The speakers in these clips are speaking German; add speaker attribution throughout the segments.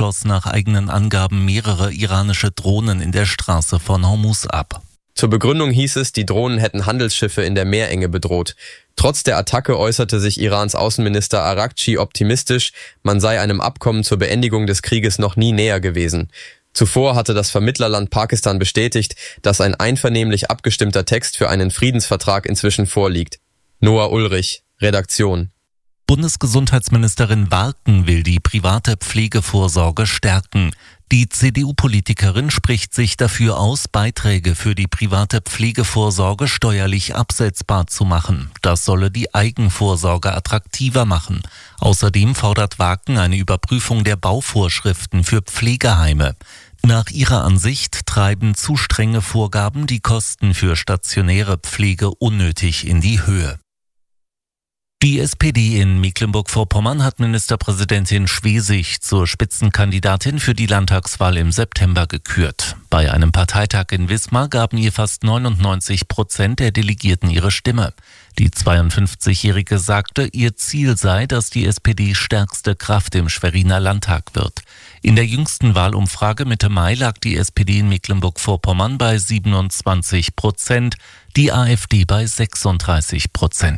Speaker 1: schoss nach eigenen Angaben mehrere iranische Drohnen in der Straße von Hormuz ab.
Speaker 2: Zur Begründung hieß es, die Drohnen hätten Handelsschiffe in der Meerenge bedroht. Trotz der Attacke äußerte sich Irans Außenminister Araghchi optimistisch, man sei einem Abkommen zur Beendigung des Krieges noch nie näher gewesen. Zuvor hatte das Vermittlerland Pakistan bestätigt, dass ein einvernehmlich abgestimmter Text für einen Friedensvertrag inzwischen vorliegt. Noah Ulrich, Redaktion.
Speaker 1: Bundesgesundheitsministerin Warken will die private Pflegevorsorge stärken. Die CDU-Politikerin spricht sich dafür aus, Beiträge für die private Pflegevorsorge steuerlich absetzbar zu machen. Das solle die Eigenvorsorge attraktiver machen. Außerdem fordert Warken eine Überprüfung der Bauvorschriften für Pflegeheime. Nach ihrer Ansicht treiben zu strenge Vorgaben die Kosten für stationäre Pflege unnötig in die Höhe. Die SPD in Mecklenburg-Vorpommern hat Ministerpräsidentin Schwesig zur Spitzenkandidatin für die Landtagswahl im September gekürt. Bei einem Parteitag in Wismar gaben ihr fast 99% der Delegierten ihre Stimme. Die 52-Jährige sagte, ihr Ziel sei, dass die SPD stärkste Kraft im Schweriner Landtag wird. In der jüngsten Wahlumfrage Mitte Mai lag die SPD in Mecklenburg-Vorpommern bei 27%, die AfD bei 36%.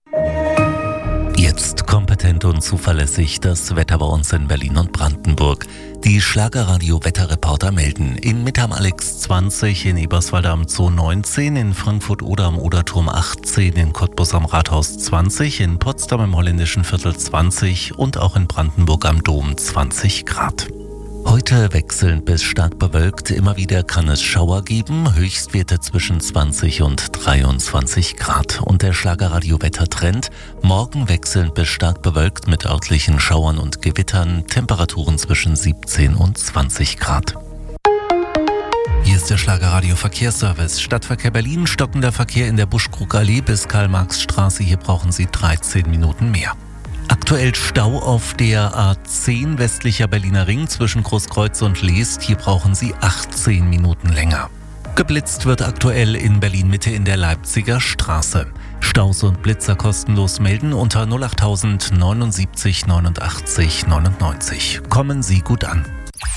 Speaker 1: Jetzt kompetent und zuverlässig das Wetter bei uns in Berlin und Brandenburg. Die Schlagerradio-Wetterreporter melden: in Mitte am Alex 20, in Eberswalde am Zoo 19, in Frankfurt oder am Oderturm 18, in Cottbus am Rathaus 20, in Potsdam im Holländischen Viertel 20 und auch in Brandenburg am Dom 20 Grad. Heute wechselnd bis stark bewölkt, immer wieder kann es Schauer geben, Höchstwerte zwischen 20 und 23 Grad. Und der Schlagerradio-Wettertrend: morgen wechselnd bis stark bewölkt mit örtlichen Schauern und Gewittern, Temperaturen zwischen 17 und 20 Grad. Hier ist der Schlagerradio-Verkehrsservice. Stadtverkehr Berlin, stockender Verkehr in der Buschkrug-Allee bis Karl-Marx-Straße, hier brauchen Sie 13 Minuten mehr. Aktuell Stau auf der A10 westlicher Berliner Ring zwischen Großkreuz und Leest. Hier brauchen Sie 18 Minuten länger. Geblitzt wird aktuell in Berlin-Mitte in der Leipziger Straße. Staus und Blitzer kostenlos melden unter 08000 79 89 99. Kommen Sie gut an.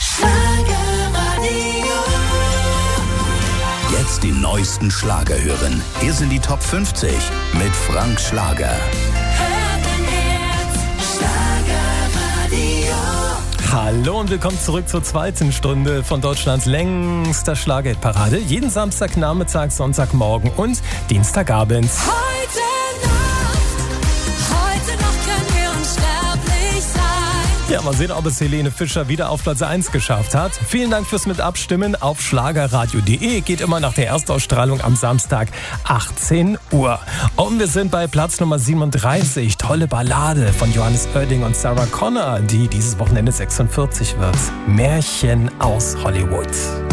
Speaker 3: Jetzt die neuesten Schlager hören. Hier sind die Top 50 mit Frank Schlager.
Speaker 4: Hallo und willkommen zurück zur zweiten Stunde von Deutschlands längster Schlagerparade. Jeden Samstagnachmittag, Sonntagmorgen und Dienstagabend.
Speaker 5: Heute Nacht können wir unsterblich sein.
Speaker 4: Ja, mal sehen, ob es Helene Fischer wieder auf Platz 1 geschafft hat. Vielen Dank fürs Mitabstimmen auf schlagerradio.de. Geht immer nach der Erstausstrahlung am Samstag 18 Uhr. Und wir sind bei Platz Nummer 37. Tolle Ballade von Johannes Oerding und Sarah Connor, die dieses Wochenende 46 wird. Märchen aus Hollywood.